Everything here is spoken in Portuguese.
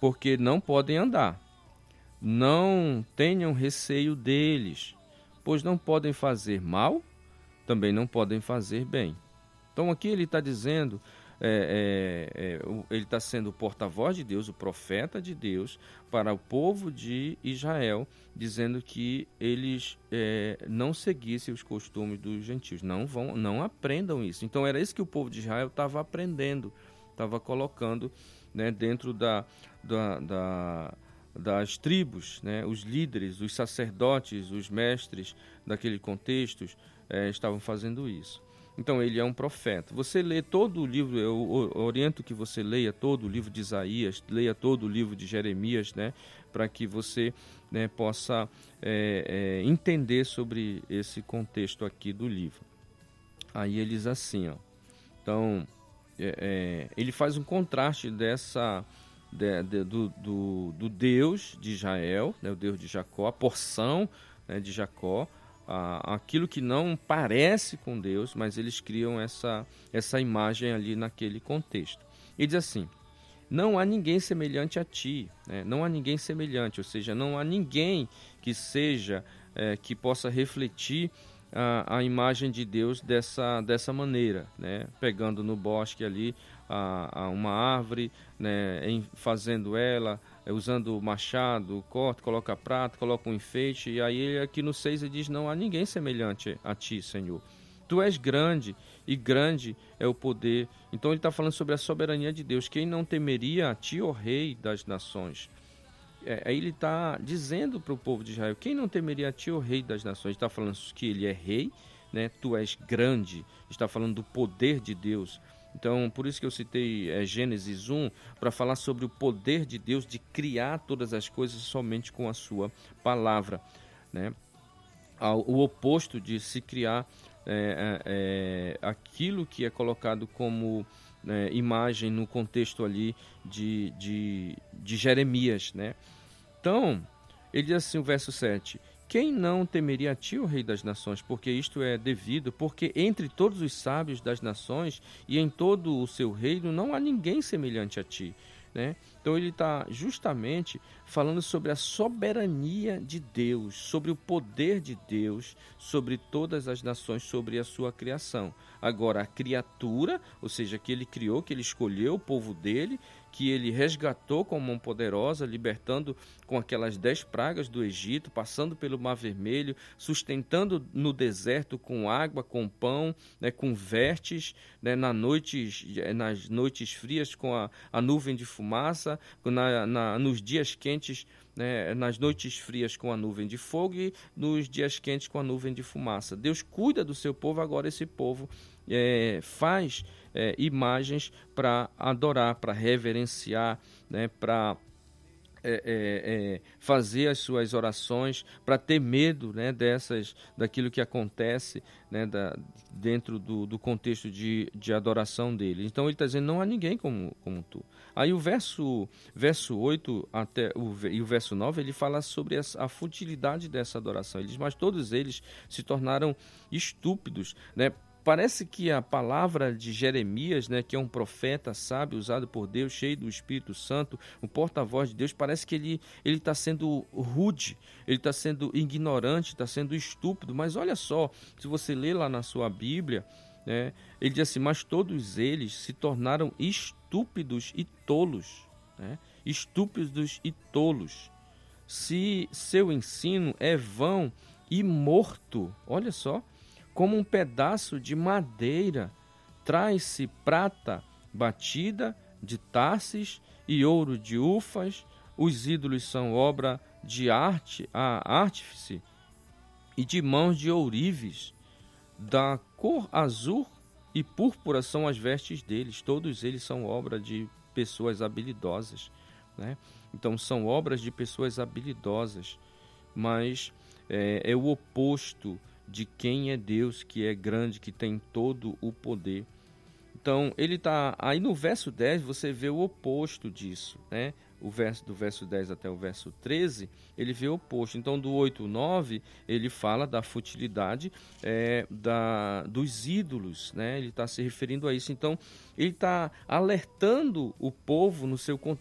porque não podem andar. Não tenham receio deles, pois não podem fazer mal, também não podem fazer bem. Então aqui ele está dizendo, ele está sendo o porta-voz de Deus, o profeta de Deus, para o povo de Israel, dizendo que eles não seguissem os costumes dos gentios, não aprendam isso. Então era isso que o povo de Israel estava aprendendo, estava colocando, né, dentro das tribos, né, os líderes, os sacerdotes, os mestres daquele contexto estavam fazendo isso. Então ele é um profeta. Você lê todo o livro, eu oriento que você leia todo o livro de Isaías, leia todo o livro de Jeremias, né, para que você, né, possa entender sobre esse contexto aqui do livro. Aí ele diz assim, ó, então ele faz um contraste do Deus de Israel, né, o Deus de Jacó, a porção, né, de Jacó, aquilo que não parece com Deus, mas eles criam essa imagem ali naquele contexto. Ele diz assim: não há ninguém semelhante a ti, né? Não há ninguém semelhante, ou seja, não há ninguém que seja, que possa refletir a imagem de Deus dessa maneira, né? Pegando no bosque ali uma árvore, né? Fazendo ela, usando o machado, corta, coloca prata, coloca um enfeite, e aí aqui no 6 ele diz: não há ninguém semelhante a ti, Senhor. Tu és grande, e grande é o poder. Então ele está falando sobre a soberania de Deus. Quem não temeria a ti, ó Rei das nações? Aí ele está dizendo para o povo de Israel: quem não temeria a ti, ó Rei das nações? Está falando que ele é rei, né? Tu és grande, está falando do poder de Deus. Então, por isso que eu citei Gênesis 1, para falar sobre o poder de Deus de criar todas as coisas somente com a sua palavra, né? O oposto de se criar aquilo que é colocado como imagem no contexto ali de Jeremias, né? Então, ele diz assim, o verso 7: quem não temeria a ti, o Rei das nações? Porque isto é devido, porque entre todos os sábios das nações e em todo o seu reino não há ninguém semelhante a ti, né? Então ele está justamente falando sobre a soberania de Deus, sobre o poder de Deus, sobre todas as nações, sobre a sua criação. Agora, a criatura, ou seja, que ele criou, que ele escolheu, o povo dele, que ele resgatou com mão poderosa, libertando com aquelas 10 pragas do Egito, passando pelo Mar Vermelho, sustentando no deserto com água, com pão, né, com vertes, né, nas noites frias com a nuvem de fumaça, nos dias quentes, né, nas noites frias com a nuvem de fogo e nos dias quentes com a nuvem de fumaça. Deus cuida do seu povo, agora esse povo faz imagens para adorar, para reverenciar, né, para fazer as suas orações, para ter medo, né, daquilo que acontece, né, dentro do contexto de adoração dele. Então ele está dizendo: não há ninguém como tu. Aí o verso 8 e o verso 9, ele fala sobre a futilidade dessa adoração. Ele diz: mas todos eles se tornaram estúpidos, né? Parece que a palavra de Jeremias, né, que é um profeta sábio, usado por Deus, cheio do Espírito Santo, o porta-voz de Deus, parece que ele está sendo rude, ele está sendo ignorante, está sendo estúpido. Mas olha só, se você ler lá na sua Bíblia, né, ele diz assim: mas todos eles se tornaram estúpidos e tolos, né? Estúpidos e tolos. Se seu ensino é vão e morto, olha só, como um pedaço de madeira, traz-se prata batida de Tarsis e ouro de Ufas. Os ídolos são obra de artífice e de mãos de ourives. Da cor azul e púrpura são as vestes deles. Todos eles são obra de pessoas habilidosas, né? Então são obras de pessoas habilidosas, mas é o oposto de quem é Deus, que é grande, que tem todo o poder. Então, ele está aí no verso 10, você vê o oposto disso, né? Do verso 10 até o verso 13, ele vê o oposto. Então, do 8 ao 9, ele fala da futilidade dos ídolos, né? Ele está se referindo a isso. Então, ele está alertando o povo no seu